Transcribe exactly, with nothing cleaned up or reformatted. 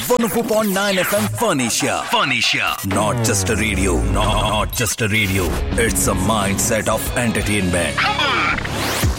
one oh four point nine F M Furnisher. Furnisher. Not just a radio. Not, not just a radio. It's a mindset of entertainment.